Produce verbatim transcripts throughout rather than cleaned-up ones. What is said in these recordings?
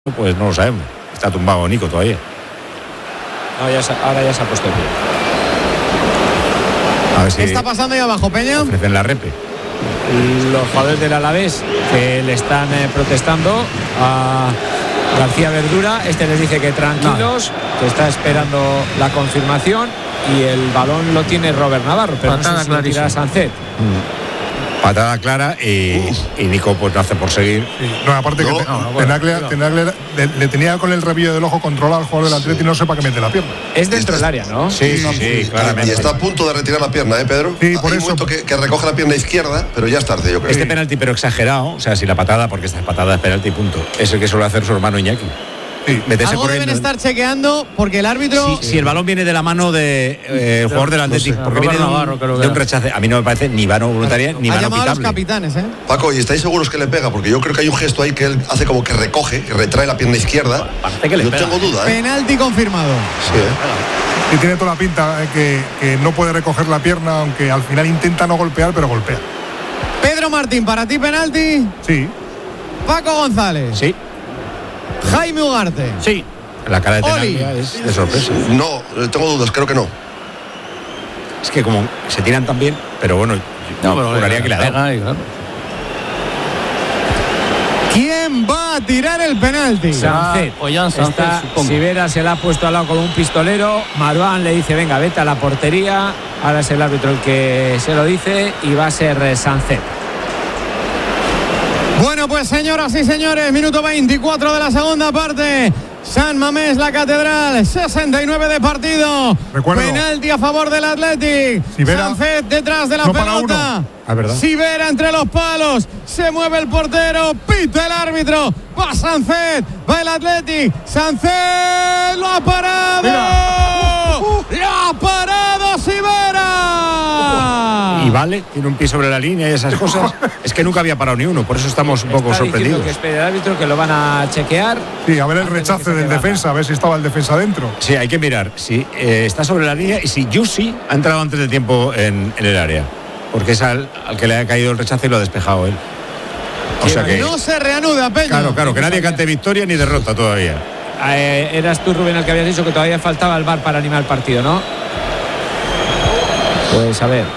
pues no lo sabemos. Está tumbado Nico todavía. No, ya se, ahora ya se ha puesto el pie. A ver si ¿Qué está pasando ahí abajo, Peña? ofrecen la repe. Los jugadores del Alavés que le están eh, protestando a García Verdura. Este les dice que tranquilos, no. que está esperando la confirmación, y el balón lo tiene Robert Navarro, pero patada, no sé si lo tira Sancet. Mm. Patada clara y, y Nico pues no hace por seguir. Sí. No, aparte no, que te, no, no, Tenagle, no. Tenagle le, le tenía con el rabillo del ojo controlado al jugador del Atleti y no sepa que mete la pierna. Es dentro del área, ¿no? Sí, sí, sí, claramente. Y está a punto de retirar la pierna, ¿eh, Pedro? Sí, por Hay eso. un momento que, que recoge la pierna izquierda, pero ya es tarde, yo creo. Este penalti, pero exagerado, o sea, si la patada, porque esta patada es penalti, punto. Es el que suele hacer su hermano Iñaki. Sí. Algo deben estar chequeando porque el árbitro. Si, sí, sí. el balón viene de la mano del de, eh, jugador del Atlético, no sé, porque viene de un, Navarro, que de un rechace. A mí no me parece ni mano voluntaria ni mano pitable. Ha llamado a los capitanes, ¿eh? Paco, ¿y estáis seguros que le pega? Porque yo creo que hay un gesto ahí que él hace como que recoge, que retrae la pierna izquierda. Parece que le no pega. tengo duda, ¿eh? Penalti confirmado. Sí, ¿eh? Y tiene toda la pinta eh, que, que no puede recoger la pierna, aunque al final intenta no golpear, pero golpea. Pedro Martín, ¿para ti penalti? Sí. Paco González. Sí. Jaime Ugarte. Sí. La cara de Tenagle es de sorpresa. No, tengo dudas, creo que no. Es que como se tiran tan bien, pero bueno, no, pero juraría que la da. Claro. ¿Quién va a tirar el penalti? Sancet. Está, Sivera se la ha puesto al lado como un pistolero. Marván le dice, venga, vete a la portería. Ahora es el árbitro el que se lo dice y va a ser Sancet. Bueno, pues señoras y señores, minuto veinticuatro de la segunda parte. San Mamés, la Catedral, sesenta y nueve de partido. Recuerdo. Penalti a favor del Athletic. Sivera, Sancet detrás de la no pelota. Ah, ¿verdad? Sivera entre los palos. Se mueve el portero. Pita el árbitro. Va Sancet. Va el Athletic. Sancet lo ha parado. Mira. Lo ha parado Sivera. Y vale, tiene un pie sobre la línea y esas cosas. Es que nunca había parado ni uno, por eso estamos un poco Está sorprendidos. Que espere el árbitro, que lo van a chequear. Sí, a ver el rechace del defensa, a ver si estaba el defensa dentro. Sí, hay que mirar si eh, está sobre la línea y si Yusi ha entrado antes de tiempo en, en el área. Porque es al, al que le ha caído el rechace y lo ha despejado él. O sea que no se reanuda, Peña. Claro, claro, que nadie cante victoria ni derrota todavía. Eh, eras tú, Rubén, el que habías dicho que todavía faltaba el V A R para animar el partido, ¿no? Pues a ver.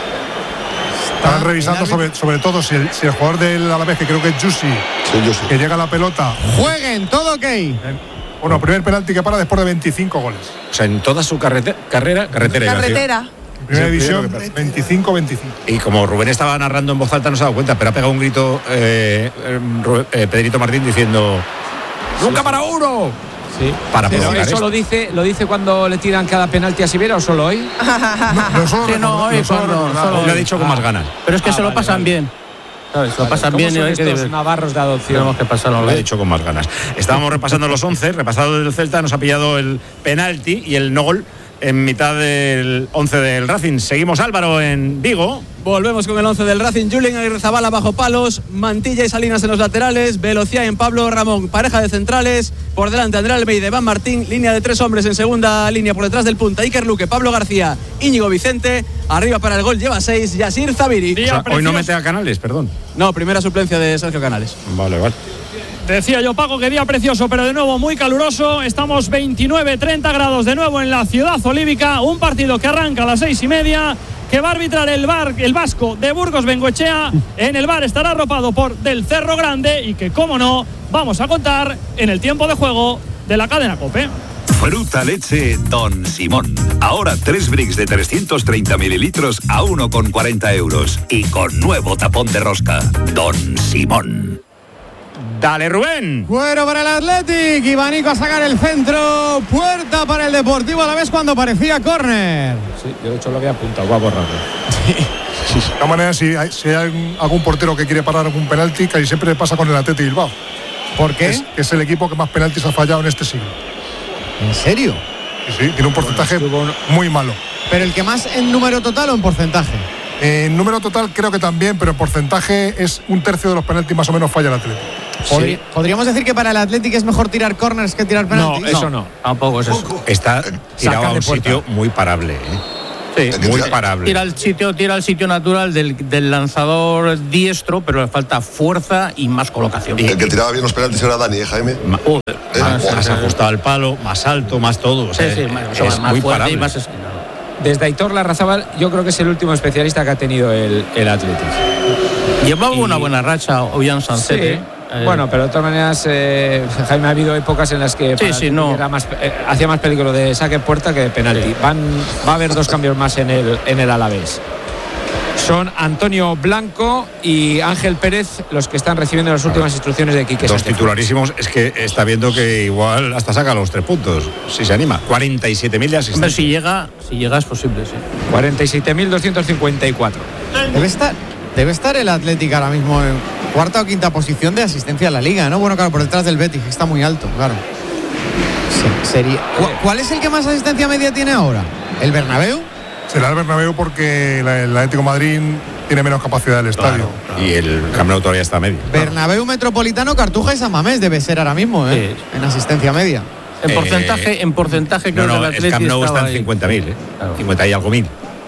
Están revisando sobre, sobre todo si el, si el jugador del Alavés, que creo que es Yusi, sí, Yusi, que llega a la pelota. Jueguen, todo ok. Bueno, primer penalti que para después de veinticinco goles. O sea, en toda su carrete, carrera, carretera. Carretera. Primera división, veinticinco veinticinco. Y como Rubén estaba narrando en voz alta, no se ha dado cuenta, pero ha pegado un grito eh, eh, Pedrito Martín diciendo ¡nunca para uno! Sí. Para sí, provocar ¿Eso esto. lo dice, lo dice cuando le tiran cada penalti a Sivera o solo hoy? No, no, solo sí, no, hoy solo solo, solo lo ha dicho con más ganas. Pero es que ah, se lo vale, pasan vale. bien. ¿Sabes? Se lo Vale. pasan ¿Cómo bien. son y hay estos que navarros de adopción? Tenemos que pasarlo. Lo ha dicho con más ganas. Estábamos repasando los once, repasado del Celta, nos ha pillado el penalti y el no gol en mitad del once del Racing. Seguimos, Álvaro, en Vigo. Volvemos con el once del Racing. Julen Aguirrezabala bajo palos, Mantilla y Salinas en los laterales, Velocia en Pablo Ramón, pareja de centrales, por delante André Almeida, Iván Martín, línea de tres hombres en segunda línea por detrás del punta, Iker Luque, Pablo García, Íñigo Vicente, arriba para el gol lleva seis, Yasir Zabiri. O sea, hoy no mete a Canales, perdón. No, primera suplencia de Sergio Canales. Vale, vale. Decía yo, Paco, que día precioso, pero de nuevo muy caluroso. Estamos veintinueve treinta grados de nuevo en la ciudad olívica. Un partido que arranca a las seis y media, que va a arbitrar el bar, el vasco de Burgos Bengoechea. En el bar estará arropado por Del Cerro Grande y que, como no, vamos a contar en el tiempo de juego de la cadena COPE. Fruta leche Don Simón. Ahora tres bricks de trescientos treinta mililitros a uno con cuarenta euros. Y con nuevo tapón de rosca. Don Simón. Dale, Rubén. Fuero para el Athletic. Ivanico a sacar el centro. Puerta para el Deportivo Alavés cuando parecía córner. Sí, yo de hecho lo había apuntado, voy a borrarlo. Sí. De todas maneras, si hay, si hay algún portero que quiere parar algún penalti, casi siempre pasa con el Athletic Bilbao. ¿Por qué? Es, es el equipo que más penaltis ha fallado en este siglo. ¿En serio? Sí, sí, tiene un porcentaje bueno, muy malo. ¿Pero el que más en número total o en porcentaje? En número total creo que también, pero en porcentaje es un tercio de los penaltis más o menos falla el Athletic. Sí. ¿Podríamos decir que para el Athletic es mejor tirar corners que tirar penaltis? No, eso no. Tampoco es eso. Está tirado a un de puerta. sitio muy parable, ¿eh? Sí, muy parable. Tira al sitio, tira al sitio natural del, del lanzador diestro, pero le falta fuerza y más colocación. El que tiraba bien los penaltis era Dani, ¿eh, Jaime? Ma- Joder, Eh, más, más, más ajustado al palo, más alto, más todo. O sí, sea, sí, más, es, o sea, más muy fuerte parable. y más esquinado. Desde Aitor Larrazábal, yo creo que es el último especialista que ha tenido el, el Athletic. Llevaba Y- una buena racha Ollán Sí. Sancet. Eh, Bueno, pero de todas maneras, eh, Jaime, ha habido épocas en las que Sí, para sí, el no. Athletic era más, eh, hacía más peligro de saque puerta que de penalti. Sí. Van, va a haber dos cambios más en el, en el Alavés. Son Antonio Blanco y Ángel Pérez los que están recibiendo las últimas instrucciones de Quique Dos Sánchez. titularísimos. Es que está viendo que igual hasta saca los tres puntos, si se anima. cuarenta y siete mil de Hombre, asistencia. si llega, si llega es posible, sí. cuarenta y siete mil doscientos cincuenta y cuatro. Debe estar, debe estar el Atlético ahora mismo en cuarta o quinta posición de asistencia a la liga, ¿no? Bueno, claro, por detrás del Betis, que está muy alto, claro. Se- sería, ¿cu- ¿Cuál es el que más asistencia media tiene ahora? ¿El Bernabéu? Será el Bernabéu porque la- el Atlético de Madrid tiene menos capacidad del estadio. Y el Camp Nou todavía está a medio. Bernabéu, Metropolitano, Cartuja y San Mamés debe ser ahora mismo, ¿eh? Sí. En asistencia media. En Eh, porcentaje, en porcentaje No, creo no, que el el Atleti Camp Nou estaba está en ahí. cincuenta mil, ¿eh? Claro. cincuenta y algo mil.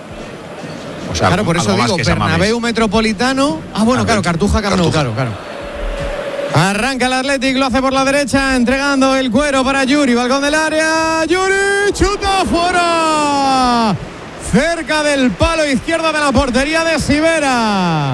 O sea, Claro, por algo eso más digo, que San Mamés. Bernabéu, Metropolitano. Ah, bueno, Ah, claro, Betis. Cartuja, Camp Nou, Cartuja. claro, claro. Arranca el Athletic, lo hace por la derecha, entregando el cuero para Yuri, balcón del área. Yuri, chuta fuera. Cerca del palo izquierdo de la portería de Sivera.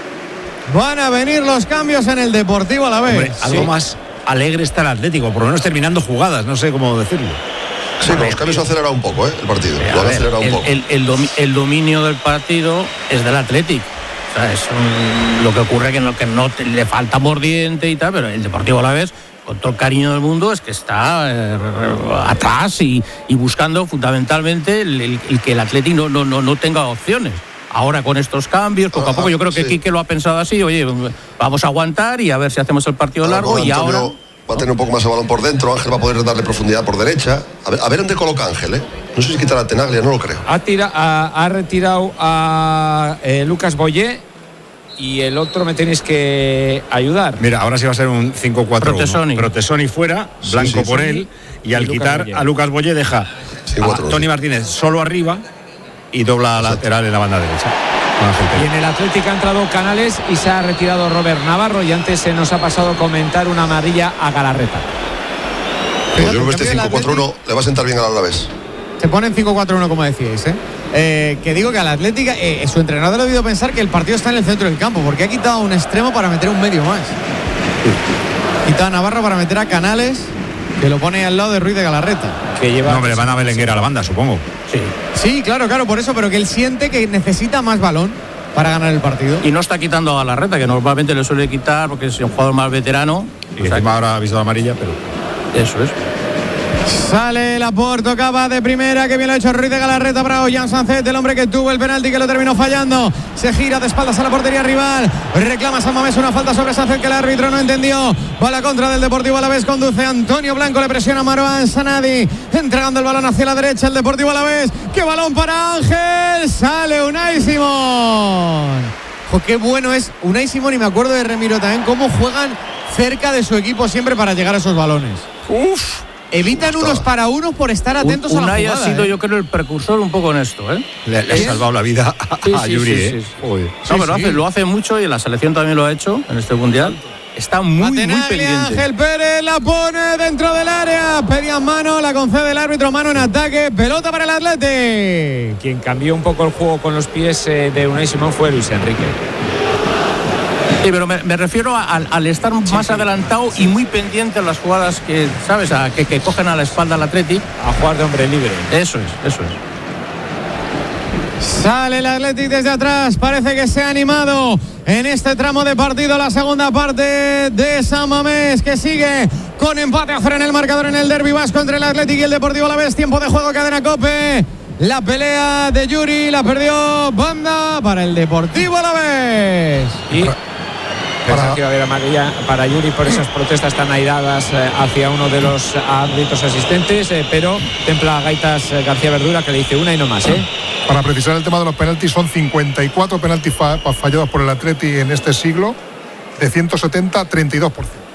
Van a venir los cambios en el Deportivo a la vez. Hombre, algo más alegre está el Atlético, por lo menos terminando jugadas, no sé cómo decirlo. Sí, con los cambios se ha acelerado un poco, ¿eh? El partido. Lo A ha ver, acelerado un el, poco. el- el domi- el dominio del partido es del Athletic. O sea, es un- lo que ocurre que no, que no te- le falta mordiente y tal, pero el Deportivo Alavés, con todo el cariño del mundo, es que está eh, atrás y, y buscando fundamentalmente el, el- el que el Athletic no, no, no, no tenga opciones. Ahora con estos cambios, poco a poco, yo creo que Sí. Quique lo ha pensado así, oye, vamos a aguantar y a ver si hacemos el partido Ahora largo con y Antonio ahora... va a tener un poco más de balón por dentro. Ángel va a poder darle profundidad por derecha. A ver, a ver dónde coloca Ángel, ¿eh? No sé si quitar a Tenaglia, no lo creo. Ha, tira- ha, ha retirado a eh, Lucas Boyé y el otro me tenéis que ayudar. Mira, ahora sí va a ser un cinco cuatro uno. Protesoni. Protesoni fuera, Sí, Blanco sí, por sí. él, y al Y Lucas quitar Boyé. a Lucas Boyé deja Sí, a cuatro, Tony sí. Martínez solo arriba y dobla lateral en la banda derecha. Con Ángel Y Pérez. en el Atlético ha entrado Canales y se ha retirado Robert Navarro y antes se nos ha pasado comentar una amarilla a Galarreta. Pues yo creo que en este cambio, el cinco cuatro uno le va a sentar bien al Alavés. Se pone en cinco cuatro uno, como decíais, ¿eh? Eh, que digo que al Atlético, eh, su entrenador ha debido pensar que el partido está en el centro del campo, porque ha quitado un extremo para meter un medio más. Quita a Navarro para meter a Canales, que lo pone al lado de Ruiz de Galarreta. Que lleva No, hombre, van a Belenguer a la banda, supongo. Sí. Sí, claro, claro, por eso, pero que él siente que necesita más balón para ganar el partido. Y no está quitando a la reta, que normalmente le suele quitar porque es un jugador más veterano. Y O sea, encima ahora ha visto la amarilla, pero. eso es. Sale Laporte, acaba de primera, que bien lo ha hecho Ruiz de Galarreta para Ollán Sancet, el hombre que tuvo el penalti que lo terminó fallando. Se gira de espaldas a la portería rival. Reclama San Mamés una falta sobre Sancet que el árbitro no entendió. Va a la contra del Deportivo Alavés, conduce Antonio Blanco, le presiona a Marwan Sanadi, entregando el balón hacia la derecha el Deportivo Alavés. ¡Qué balón para Ángel! Sale Unai Simón. Jo, qué bueno es Unai Simón, y me acuerdo de Remiro también, cómo juegan cerca de su equipo siempre para llegar a esos balones. Uf. Evitan unos para unos por estar atentos a la Unai jugada. ha sido, ¿eh? yo creo, el precursor un poco en esto, ¿eh? Le, le ha salvado la vida a, Sí, a sí, Yuri, sí, ¿eh? sí, sí. Joder. No, Sí, pero sí. Hace, lo hace mucho y la selección también lo ha hecho en este mundial. Está muy, muy Tenaglia, pendiente. Ángel Pérez la pone dentro del área. Pedían mano, la concede el árbitro, mano en ataque. Pelota para el Athletic. Quien cambió un poco el juego con los pies eh, de Unai Simón fue Luis Enrique. Sí, pero me, me refiero a- al, al estar más adelantado y muy pendiente a las jugadas que, ¿sabes? A, que, que cogen a la espalda al Athletic. A jugar de hombre libre. Eso es, eso es. Sale el Athletic desde atrás. Parece que se ha animado en este tramo de partido. La segunda parte de San Mamés, que sigue con empate a cero en el marcador en el derbi vasco entre el Athletic y el Deportivo Alavés. Tiempo de juego, cadena COPE. La pelea de Yuri la perdió Banda para el Deportivo Alavés. Y pensaba para- que iba a haber amarilla para Yuri por esas protestas tan airadas eh, hacia uno de los árbitros asistentes, eh, pero templa a gaitas eh, García Verdura, que le dice una y no más, ¿eh? Para precisar el tema de los penaltis, son cincuenta y cuatro penaltis fa- fallados por el Atleti en este siglo, de ciento setenta, treinta y dos por ciento.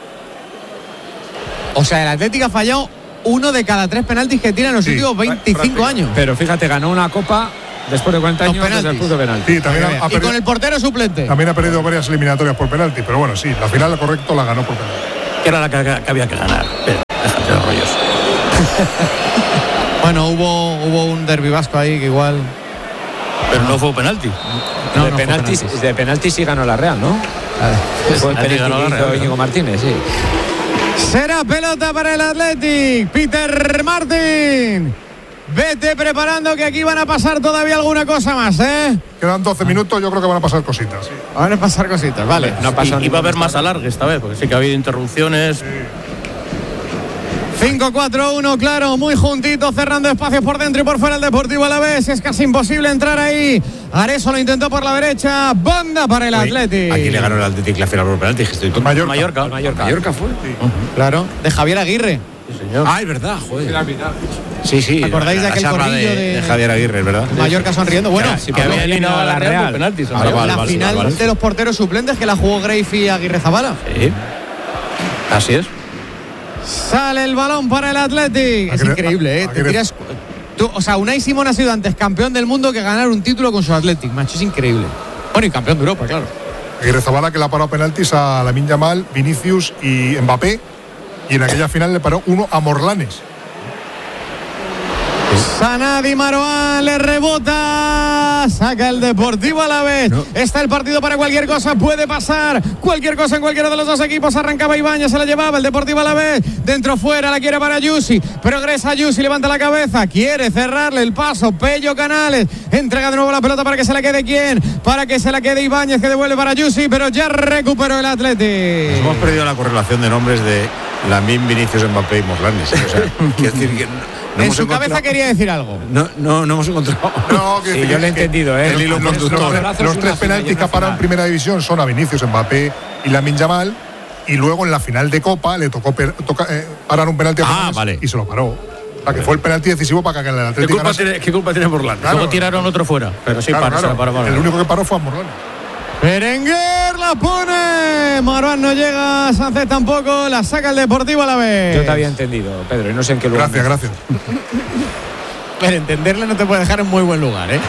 O sea, el Atlético ha fallado uno de cada tres penaltis que tira en los Sí, últimos veinticinco años. Pero fíjate, ganó una copa después de cuarenta Los años desde el penaltis. punto de penalti. Sí, también ha, ha Y perdido, con el portero suplente. también ha perdido varias eliminatorias por penalti, pero bueno, sí, la final correcto la ganó por penalti. Que era la que, que había que ganar. Pero déjate de rollos. Bueno, hubo, hubo un derbi vasco ahí que igual. Pero no fue penalti. No, No, de, no fue penaltis, penaltis. de penalti sí ganó la Real, ¿no? Fue el Penalti penalti ganó la que hizo Real, Íñigo ¿no? Martínez, sí. Será pelota para el Athletic. Peter Martin. Vete preparando que aquí van a pasar todavía alguna cosa más, ¿eh? Quedan doce minutos, yo creo que van a pasar cositas. Sí. Van a pasar cositas, vale. No pasó Y, y va a haber ninguna más alargue esta vez, porque sí que ha habido interrupciones. cinco cuatro uno, claro, muy juntito, cerrando espacios por dentro y por fuera el Deportivo Alavés. Es casi imposible entrar ahí. Areso lo intentó por la derecha. Banda para el Athletic. Aquí le ganó el Athletic la final por penalti. Estoy tonto. Mallorca. Mallorca. Mallorca. Mallorca fue. Claro, de Javier Aguirre. Sí, señor. Ah, es verdad, joder. Sí, sí. ¿Acordáis de la aquel charla corrillo de, de- de Javier Aguirre, ¿verdad? Mallorca sonriendo. Bueno, Sí, que Pablo había eliminado a la Real por penaltis. Ah, vale, la vale, final vale, vale. de los porteros suplentes que la jugó Greiff y Aguirre Zabala. Sí. Así es. Sale el balón para el Athletic. Es Aguirre- increíble, ¿eh? Te Aguirre- tiras- tú- o sea, Unai Simón ha sido antes campeón del mundo que ganar un título con su Athletic, macho. Es increíble. Bueno, y campeón de Europa, claro. Aguirre Zabala, que le ha parado penaltis a Lamine Yamal, Vinicius y Mbappé. Y en aquella final le paró uno a Morlanes. Sanadi Maroán le rebota, saca el Deportivo a la vez. No. Está el partido para cualquier cosa, puede pasar cualquier cosa en cualquiera de los dos equipos. Arrancaba Ibañez, se la llevaba el Deportivo a la vez. Dentro fuera, la quiere para Yusi. Progresa Yusi, levanta la cabeza, quiere cerrarle el paso. Pello Canales entrega de nuevo la pelota para que se la quede quién, para que se la quede Ibañez, que devuelve para Yusi, pero ya recuperó el Athletic. Hemos perdido la correlación de nombres de Lamine, Vinicius, Mbappé y Morlanes. O sea, quiero decir que no, no en hemos su encontrado- cabeza quería decir algo. No, no, no hemos encontrado. No, que Sí, decir yo lo he que- entendido, ¿eh? el hilo Los- conductor. los Los, golazos, los una tres final y penaltis una que ha parado en final. primera división son a Vinicius, Mbappé y Lamine Yamal. Y luego en la final de Copa le tocó per- toca- eh, parar un penalti a Ah, Morlanes vale. y se lo paró. O sea, que fue el penalti decisivo para que el ¿Qué Atlético culpa, ganase. tiene, ¿Qué culpa tiene Morlanes? Claro. Luego tiraron otro fuera. Pero sí, Claro, para, claro. se la paró Morlanes. El único que paró fue a Morlanes. Berenguer la pone. Maruán no llega, Sánchez tampoco. La saca el Deportivo a la vez. Yo te había entendido, Pedro, y no sé en qué lugar. Gracias, gracias. Pero entenderle no te puede dejar en muy buen lugar, ¿eh?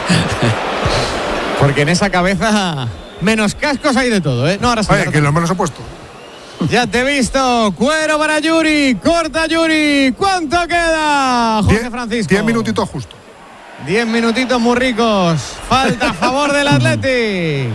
Porque en esa cabeza menos cascos hay de todo, ¿eh? No, ahora sí. Oye, ahora que sí. los menos he puesto. Ya te he visto. Cuero para Yuri. Corta Yuri. ¿Cuánto queda? José Diez, Francisco. diez minutitos justo. Diez minutitos muy ricos. Falta a favor del Athletic.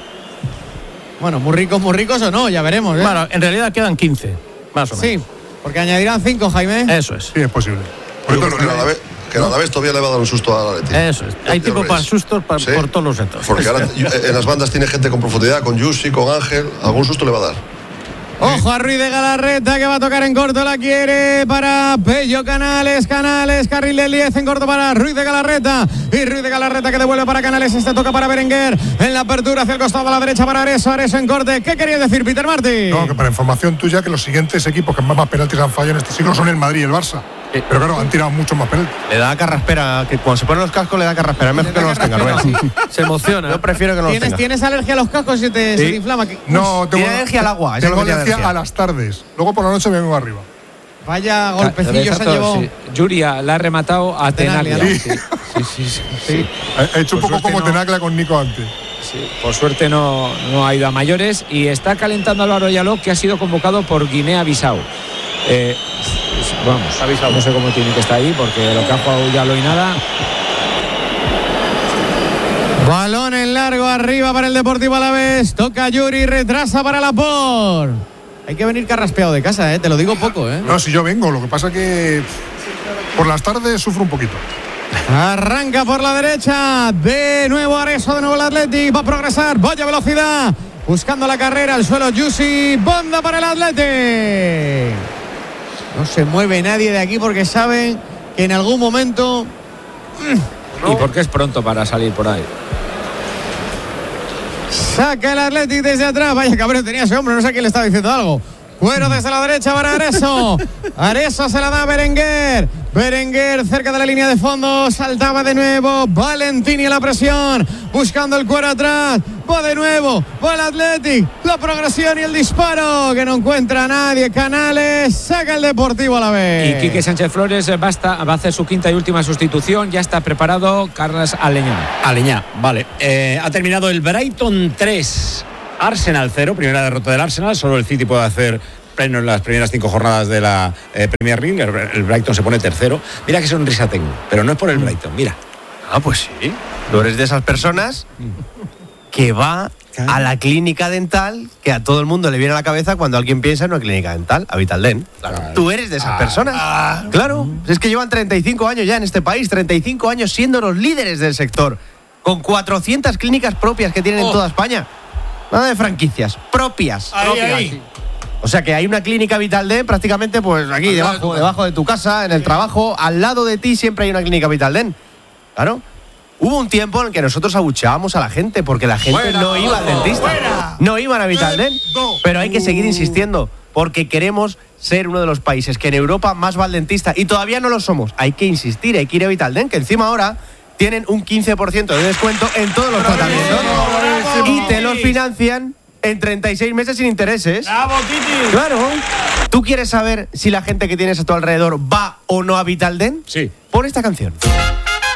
Bueno, muy ricos, muy ricos o no, ya veremos, ¿eh? Bueno, en realidad quedan quince, más o menos. Sí, porque añadirán cinco, Jaime. Eso es. Sí, es posible. Yo Por creo eso, que el Alavés, que el Alavés todavía le va a dar un susto al Atleti. Eso es. Hay Ya tiempo lo para veis. sustos pa- Sí. por todos los sectores. Porque ahora en las bandas tiene gente con profundidad, con Yusi, con Ángel. Algún susto le va a dar. Ojo a Ruiz de Galarreta, que va a tocar en corto, la quiere para Pello Canales, Canales, carril del diez en corto para Ruiz de Galarreta, y Ruiz de Galarreta que devuelve para Canales, este toca para Berenguer, en la apertura hacia el costado a la derecha para Areso, Areso en corte. ¿Qué quería decir Peter Martin? No, que para información tuya, que los siguientes equipos que más, más penaltis han fallado en este siglo son el Madrid y el Barça. Pero claro, han tirado muchos más penaltis. Le da carraspera, que cuando se ponen los cascos le da carraspera. Es mejor que no los tenga, Rubén. Se emociona. Yo prefiero que no los ¿Tienes, tenga. ¿Tienes alergia a los cascos y te, se Sí. te inflama? ¿Qué- No, tengo Tiene alergia al agua, eso es Tengo lo que tiene alergia alergia. a las tardes. Luego por la noche me vengo arriba. Vaya golpecillos se han llevado. Sí. Yuria la ha rematado a Tenaglia, Tenaglia. ¿no? Sí, sí, sí, sí, sí. He hecho un Por poco suerte como no. Tenaglia con Nico antes. Sí, por suerte no, no ha ido a mayores y está calentando Álvaro Yaló, que ha sido convocado por Guinea-Bissau. Eh, vamos, no sé cómo tiene que estar ahí porque lo que ha jugado Yaló y nada. Balón en largo arriba para el Deportivo Alavés. Toca Yuri, retrasa para Laporte. Hay que venir carraspeado de casa, ¿eh? Te lo digo poco, ¿eh? No, si yo vengo, lo que pasa que por las tardes sufro un poquito. Arranca por la derecha. De nuevo Areso, de nuevo el Athletic. Va a progresar, vaya velocidad. Buscando la carrera, al suelo Yusi. Banda para el Athletic. No se mueve nadie de aquí porque saben que en algún momento... Y porque es pronto para salir por ahí. Saca el Athletic desde atrás. Vaya cabrón tenía ese hombre, no sé a quién le estaba diciendo algo. Cuero desde la derecha para Areso. Areso se la da a Berenguer. Berenguer cerca de la línea de fondo. Saltaba de nuevo. Valentini en la presión. Buscando el Cuero atrás. Va de nuevo. Va el Athletic. La progresión y el disparo. Que no encuentra a nadie. Canales. Saca el Deportivo a la vez. Y Quique Sánchez Flores va a, estar, va a hacer su quinta y última sustitución. Ya está preparado Carlos Aleñá. Aleñá, vale. Eh, ha terminado el Brighton tres. Arsenal cero, primera derrota del Arsenal. Solo el City puede hacer pleno en las primeras cinco jornadas de la eh, Premier League. El, el Brighton se pone tercero. Mira qué sonrisa tengo, pero no es por el Brighton, mira. Ah, pues sí. Tú eres de esas personas que va a la clínica dental que a todo el mundo le viene a la cabeza cuando alguien piensa en una clínica dental, a Vitaldent. Claro. Tú eres de esas ah, personas. Ah, claro. Es que llevan treinta y cinco años ya en este país, treinta y cinco años siendo los líderes del sector, con cuatrocientas clínicas propias que tienen oh. en toda España. Nada de franquicias, propias. Ahí, propias. Ahí. O sea que hay una clínica Vitaldent prácticamente pues aquí debajo, debajo de tu casa, en el trabajo, al lado de ti siempre hay una clínica Vitaldent. Claro. Hubo un tiempo en el que nosotros abucheábamos a la gente porque la gente fuera, no iba al dentista. Fuera. No iban a Vitaldent. Pero hay que seguir insistiendo porque queremos ser uno de los países que en Europa más va al dentista y todavía no lo somos. Hay que insistir, hay que ir a Vitaldent, que encima ahora tienen un quince por ciento de descuento en todos los tratamientos y te los financian en treinta y seis meses sin intereses. ¡Bravo, Titi! Claro. ¿Tú quieres saber si la gente que tienes a tu alrededor va o no a Vitaldent? Sí. Pon esta canción.